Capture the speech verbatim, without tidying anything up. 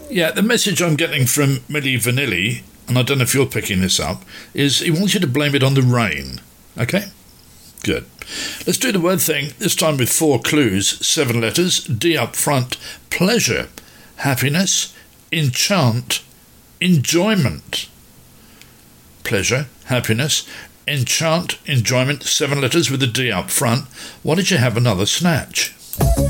Yeah, the message I'm getting from Milli Vanilli, and I don't know if you're picking this up, is he wants you to blame it on the rain. Okay? Good. Let's do the word thing, this time with four clues, seven letters, D up front, pleasure, happiness, enchant, enjoyment. Pleasure, happiness, enchant, enjoyment, seven letters with a D up front. Why did you have another snatch?